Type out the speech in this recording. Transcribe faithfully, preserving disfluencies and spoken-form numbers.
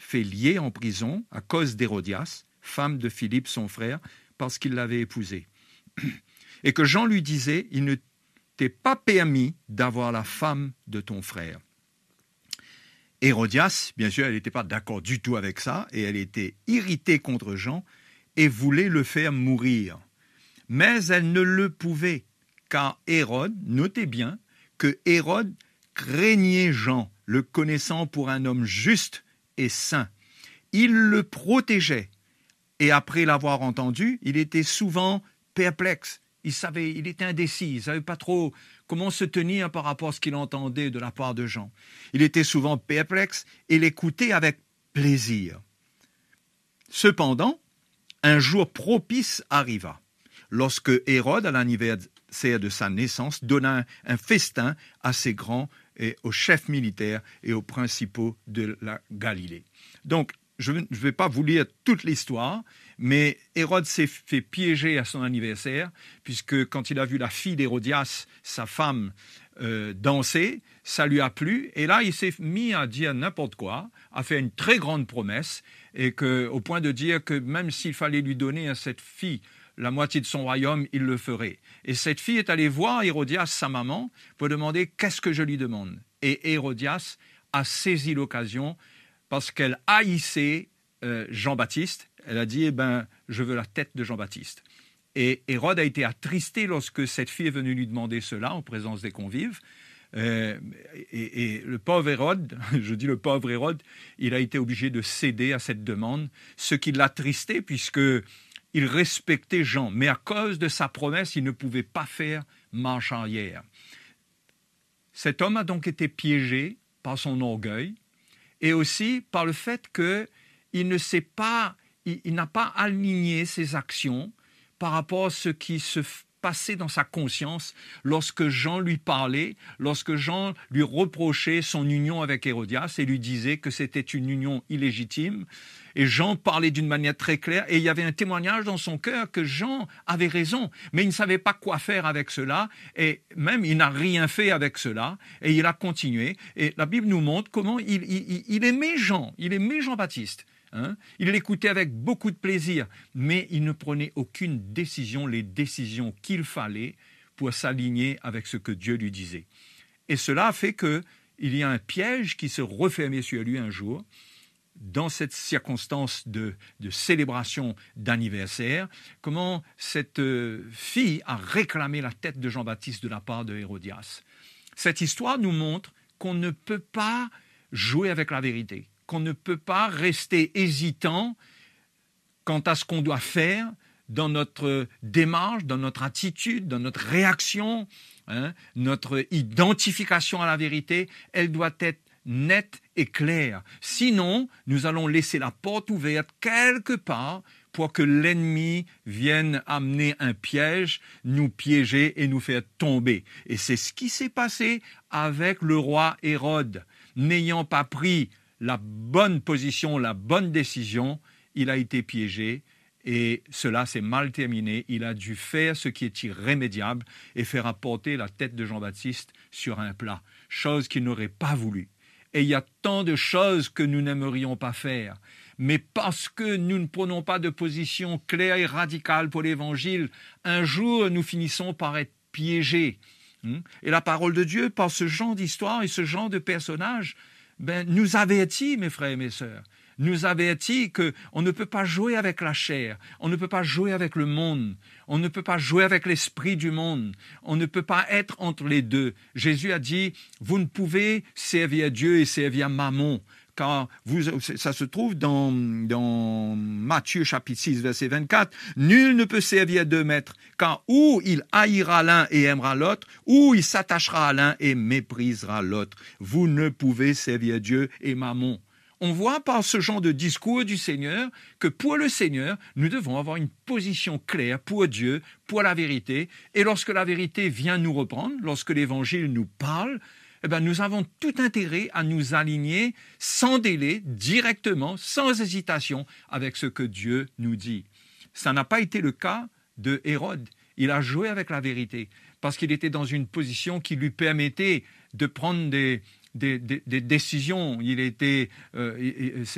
fait lier en prison à cause d'Hérodias, femme de Philippe son frère, parce qu'il l'avait épousée. Et que Jean lui disait, il ne t'est pas permis d'avoir la femme de ton frère. Hérodias, bien sûr, elle n'était pas d'accord du tout avec ça, et elle était irritée contre Jean et voulait le faire mourir. Mais elle ne le pouvait, car Hérode, notez bien, que Hérode craignait Jean, le connaissant pour un homme juste et saint. Il le protégeait, et après l'avoir entendu, il était souvent perplexe. Il savait, il était indécis, il ne savait pas trop comment se tenir par rapport à ce qu'il entendait de la part de Jean. Il était souvent perplexe et l'écoutait avec plaisir. Cependant, un jour propice arriva, lorsque Hérode, à l'anniversaire de sa naissance, donna un, un festin à ses grands et aux chefs militaires et aux principaux de la Galilée. Donc, je ne vais pas vous lire toute l'histoire, mais Hérode s'est fait piéger à son anniversaire, puisque quand il a vu la fille d'Hérodias, sa femme, euh, danser, ça lui a plu, et là il s'est mis à dire n'importe quoi, a fait une très grande promesse, et que, au point de dire que même s'il fallait lui donner à cette fille la moitié de son royaume, il le ferait. Et cette fille est allée voir Hérodias, sa maman, pour demander qu'est-ce que je lui demande. Et Hérodias a saisi l'occasion parce qu'elle haïssait euh, Jean-Baptiste. Elle a dit, eh ben, je veux la tête de Jean-Baptiste. Et Hérode a été attristé lorsque cette fille est venue lui demander cela en présence des convives. Euh, et, et le pauvre Hérode, je dis le pauvre Hérode, il a été obligé de céder à cette demande, ce qui l'a attristé puisqu'il respectait Jean. Mais à cause de sa promesse, il ne pouvait pas faire marche arrière. Cet homme a donc été piégé par son orgueil, et aussi par le fait qu'il ne sait pas, il, il n'a pas aligné ses actions par rapport à ce qui se passait dans sa conscience lorsque Jean lui parlait, lorsque Jean lui reprochait son union avec Hérodias et lui disait que c'était une union illégitime. Et Jean parlait d'une manière très claire et il y avait un témoignage dans son cœur que Jean avait raison, mais il ne savait pas quoi faire avec cela et même il n'a rien fait avec cela et il a continué. Et la Bible nous montre comment il, il, il aimait Jean, il aimait Jean-Baptiste. Hein? Il l'écoutait avec beaucoup de plaisir, mais il ne prenait aucune décision, les décisions qu'il fallait pour s'aligner avec ce que Dieu lui disait. Et cela a fait qu'il y a un piège qui se refermait sur lui un jour, dans cette circonstance de, de célébration d'anniversaire, comment cette fille a réclamé la tête de Jean-Baptiste de la part de Hérodias. Cette histoire nous montre qu'on ne peut pas jouer avec la vérité, qu'on ne peut pas rester hésitant quant à ce qu'on doit faire dans notre démarche, dans notre attitude, dans notre réaction, hein, notre identification à la vérité, elle doit être nette et claire. Sinon, nous allons laisser la porte ouverte quelque part pour que l'ennemi vienne amener un piège, nous piéger et nous faire tomber. Et c'est ce qui s'est passé avec le roi Hérode. N'ayant pas pris la bonne position, la bonne décision, il a été piégé et cela s'est mal terminé. Il a dû faire ce qui est irrémédiable et faire apporter la tête de Jean-Baptiste sur un plat, chose qu'il n'aurait pas voulu. Et il y a tant de choses que nous n'aimerions pas faire, mais parce que nous ne prenons pas de position claire et radicale pour l'Évangile, un jour nous finissons par être piégés. Et la parole de Dieu, par ce genre d'histoire et ce genre de personnages, ben, nous avertit, mes frères et mes sœurs, nous avertit qu'on ne peut pas jouer avec la chair, on ne peut pas jouer avec le monde, on ne peut pas jouer avec l'esprit du monde, on ne peut pas être entre les deux. Jésus a dit, vous ne pouvez servir Dieu et servir Mammon, car vous, ça se trouve dans, dans Matthieu chapitre six, verset vingt-quatre, nul ne peut servir deux maîtres, car ou il haïra l'un et aimera l'autre, ou il s'attachera à l'un et méprisera l'autre. Vous ne pouvez servir Dieu et Mammon. On voit par ce genre de discours du Seigneur que pour le Seigneur, nous devons avoir une position claire pour Dieu, pour la vérité. Et lorsque la vérité vient nous reprendre, lorsque l'Évangile nous parle, eh bien, nous avons tout intérêt à nous aligner sans délai, directement, sans hésitation, avec ce que Dieu nous dit. Ça n'a pas été le cas de Hérode. Il a joué avec la vérité parce qu'il était dans une position qui lui permettait de prendre des... Des, des, des décisions. Il était, euh,